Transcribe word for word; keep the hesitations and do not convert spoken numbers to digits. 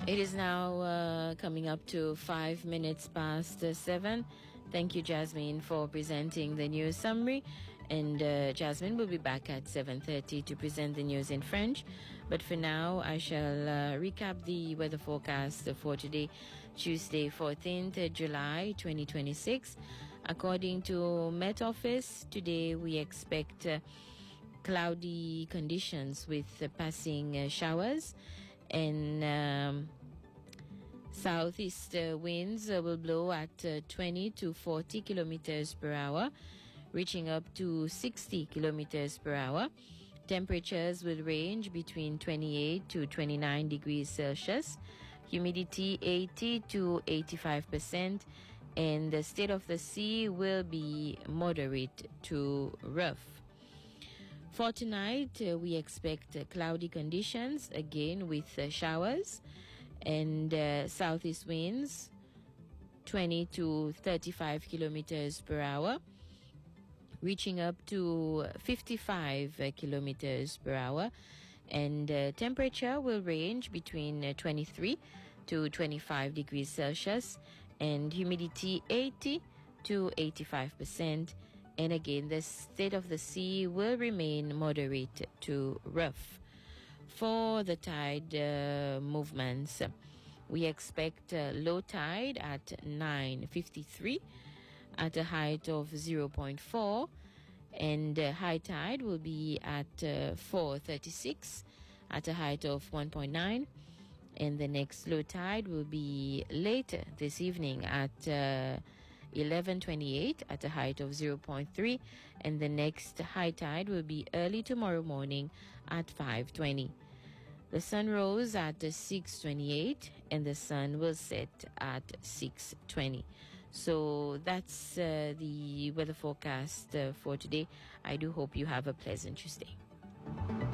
It is now uh, coming up to five minutes past uh, seven. Thank you, Jasmine, for presenting the news summary. And uh, Jasmine will be back at seven thirty to present the news in French. But for now, I shall uh, recap the weather forecast for today, Tuesday, fourteenth July, twenty twenty-six. According to Met Office, today we expect uh, cloudy conditions with uh, passing uh, showers. And um, southeast uh, winds uh, will blow at uh, twenty to forty kilometers per hour, reaching up to sixty kilometers per hour. Temperatures will range between twenty-eight to twenty-nine degrees Celsius, humidity eighty to eighty-five percent, and the state of the sea will be moderate to rough. For tonight, uh, we expect uh, cloudy conditions, again with uh, showers, and uh, southeast winds twenty to thirty-five kilometers per hour, reaching up to fifty-five uh, kilometers per hour, and uh, temperature will range between uh, twenty-three to twenty-five degrees Celsius, and humidity eighty to eighty-five percent. And again, the state of the sea will remain moderate to rough. For the tide uh, movements, we expect uh, low tide at nine fifty-three at a height of zero point four, and uh, high tide will be at uh, four thirty-six at a height of one point nine, and the next low tide will be later this evening at uh, eleven twenty-eight at a height of zero point three, and the next high tide will be early tomorrow morning at five twenty. The sun rose at six twenty-eight and the sun will set at six twenty. So that's uh, the weather forecast uh, for today. I do hope you have a pleasant Tuesday.